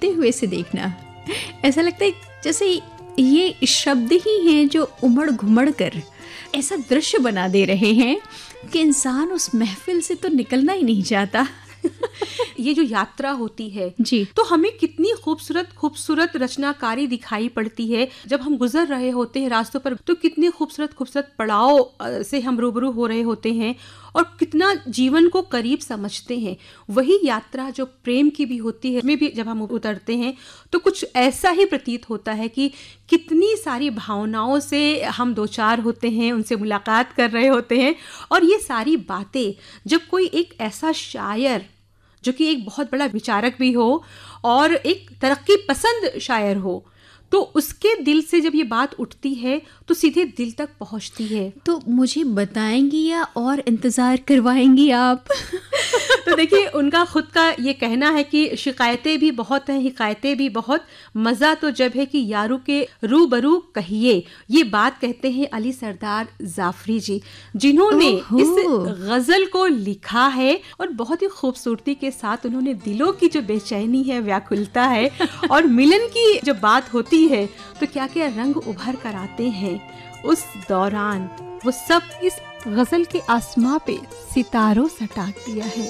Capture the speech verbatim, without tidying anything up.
चलते हुए से देखना, ऐसा लगता है जैसे ये शब्द ही हैं जो उमड़ घुमड़ कर ऐसा दृश्य बना दे रहे हैं कि इंसान उस महफिल से तो निकलना ही नहीं चाहता। ये जो यात्रा होती है जी, तो हमें कितनी खूबसूरत खूबसूरत रचनाकारी दिखाई पड़ती है। जब हम गुजर रहे होते हैं रास्तों पर तो कितने खूबसूरत खूबसूरत पड़ाव अ, से हम रूबरू हो रहे होते हैं और कितना जीवन को करीब समझते हैं। वही यात्रा जो प्रेम की भी होती है, में भी जब हम उतरते हैं तो कुछ ऐसा ही प्रतीत होता है कि कितनी सारी भावनाओं से हम दो चार होते हैं, उनसे मुलाकात कर रहे होते हैं। और ये सारी बातें जब कोई एक ऐसा शायर जो कि एक बहुत बड़ा विचारक भी हो और एक तरक्की पसंद शायर हो, तो उसके दिल से जब ये बात उठती है तो सीधे दिल तक पहुंचती है। तो मुझे बताएंगी या और इंतज़ार करवाएंगी आप? तो देखिए, उनका खुद का ये कहना है कि शिकायतें भी बहुत हैं, हिकायतें भी बहुत, मज़ा तो जब है कि यारों के रूबरू कहिए। ये बात कहते हैं अली सरदार जाफरी जी, जिन्होंने इस गज़ल को लिखा है और बहुत ही खूबसूरती के साथ उन्होंने दिलों की जो बेचैनी है, व्याकुलता है और मिलन की जब बात होती है तो क्या क्या रंग उभर कर आते हैं उस दौरान, वो सब इस गजल के आसमां पे सितारों सटा दिया है।